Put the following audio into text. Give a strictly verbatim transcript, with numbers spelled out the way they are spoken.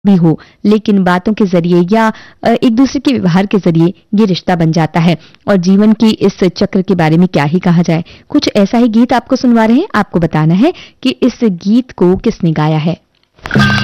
भी हो, लेकिन बातों के जरिए या अ, एक दूसरे के व्यवहार के जरिए ये रिश्ता बन जाता है। और जीवन की इस चक्र के बारे में क्या ही कहा जाए। कुछ ऐसा ही गीत आपको सुनवा रहे हैं, आपको बताना है कि इस गीत को किसने गाया है।